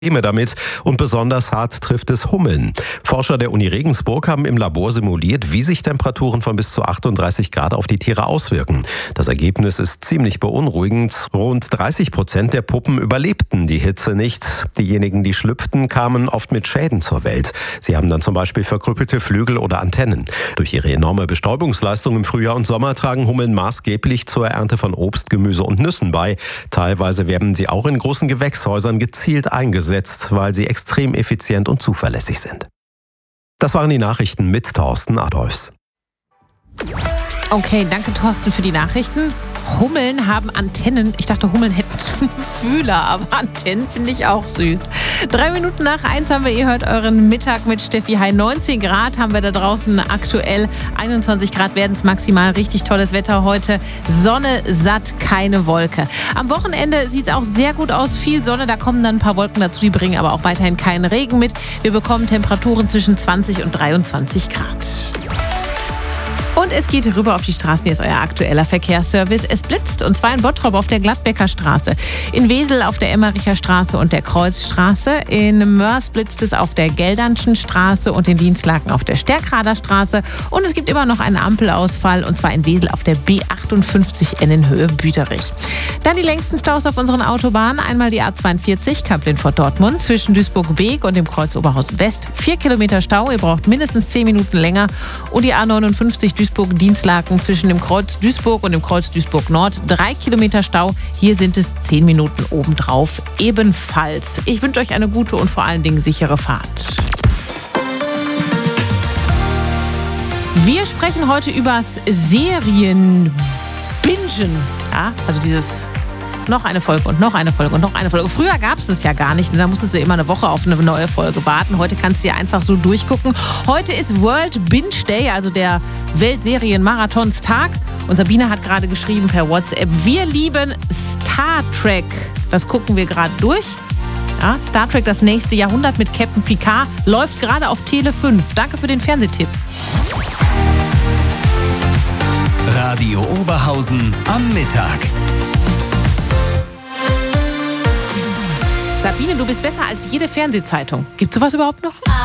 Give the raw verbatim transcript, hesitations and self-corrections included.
Probleme damit und besonders hart trifft es Hummeln. Forscher der Uni Regensburg haben im Labor simuliert, wie sich Temperaturen von bis zu achtunddreißig Grad auf die Tiere auswirken. Das Ergebnis ist ziemlich beunruhigend. Rund dreißig Prozent der Puppen überlebten die Hitze nicht. Diejenigen, die schlüpften, kamen oft mit Schäden zur Welt. Sie haben dann zum Beispiel verkrüppelte Flügel oder Antennen. Durch ihre enorme Bestäubungsleistung im Frühjahr und Sommer tragen Hummeln maßgeblich zur Ernte von Obst, Gemüse und Nüssen bei. Teilweise werden sie auch in großen Gewächshäusern gezielt eingesetzt, weil sie extrem effizient und zuverlässig sind. Das waren die Nachrichten mit Thorsten Adolfs. Okay, danke Thorsten für die Nachrichten. Hummeln haben Antennen. Ich dachte, Hummeln hätten Fühler, aber Antennen finde ich auch süß. Drei Minuten nach eins haben wir, ihr hört euren Mittag mit Steffi Hein. neunzehn Grad haben wir da draußen aktuell. einundzwanzig Grad werden es maximal. Richtig tolles Wetter heute. Sonne satt, keine Wolke. Am Wochenende sieht es auch sehr gut aus. Viel Sonne, da kommen dann ein paar Wolken dazu. Die bringen aber auch weiterhin keinen Regen mit. Wir bekommen Temperaturen zwischen zwanzig und dreiundzwanzig Grad. Und es geht rüber auf die Straßen. Hier ist euer aktueller Verkehrsservice. Es blitzt, und zwar in Bottrop auf der Gladbecker Straße, in Wesel auf der Emmericher Straße und der Kreuzstraße, in Mörs blitzt es auf der Geldernschen Straße und in Dienstlaken auf der Stärkrader Straße. Und es gibt immer noch einen Ampelausfall, und zwar in Wesel auf der B achtundfünfzig N in Höhe Büterich. Dann die längsten Staus auf unseren Autobahnen. Einmal die A zweiundvierzig, Köplin vor Dortmund, zwischen Duisburg-Beek und dem Kreuz Oberhausen West. Vier Kilometer Stau, ihr braucht mindestens zehn Minuten länger. Und die A neunundfünfzig, Duisburg-Dienstlaken zwischen dem Kreuz Duisburg und dem Kreuz Duisburg-Nord. Drei Kilometer Stau, hier sind es zehn Minuten obendrauf ebenfalls. Ich wünsche euch eine gute und vor allen Dingen sichere Fahrt. Wir sprechen heute übers Serienbingen. Ja, also dieses noch eine Folge und noch eine Folge und noch eine Folge. Früher gab es das ja gar nicht. Da musstest du immer eine Woche auf eine neue Folge warten. Heute kannst du ja einfach so durchgucken. Heute ist World Binge Day, also der Weltserien-Marathonstag. Und Sabine hat gerade geschrieben per WhatsApp, wir lieben Star Trek. Das gucken wir gerade durch. Ja, Star Trek, das nächste Jahrhundert mit Captain Picard, läuft gerade auf Tele fünf. Danke für den Fernsehtipp. Radio Oberhausen am Mittag. Sabine, du bist besser als jede Fernsehzeitung. Gibt's sowas überhaupt noch?